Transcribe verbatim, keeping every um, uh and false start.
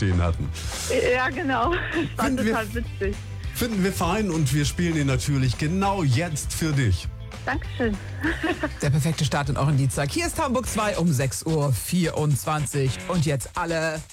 stehen hatten. Ja, genau. Das war Finden wir- total witzig. Finden wir fein und wir spielen ihn natürlich genau jetzt für dich. Dankeschön. Der perfekte Start in euren Dienstag. Hier ist Hamburg zwei um sechs Uhr vierundzwanzig. Und jetzt alle